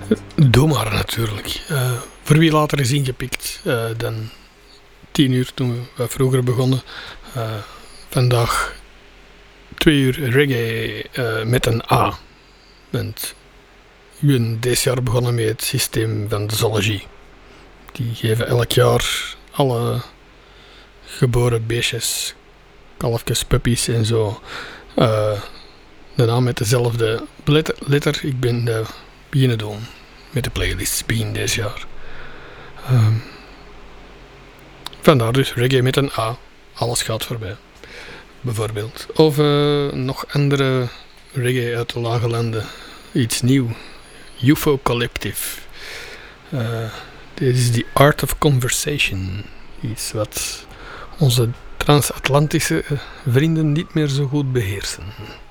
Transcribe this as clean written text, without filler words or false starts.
Doe maar natuurlijk. Voor wie later is ingepikt dan 10 uur toen we vroeger begonnen. Vandaag 2 uur reggae met een A. Want ik ben dit jaar begonnen met het systeem van de Zoologie. Die geven elk jaar alle geboren beestjes, kalfjes, puppies en zo de naam met dezelfde letter. Ik ben beginnen doen met de playlists begin dit jaar. Vandaar dus reggae met een A. Alles gaat voorbij. Bijvoorbeeld. Of nog andere reggae uit de lage landen. Iets nieuw. UFO Collective. Dit is The Art of Conversation. Iets wat onze transatlantische vrienden niet meer zo goed beheersen.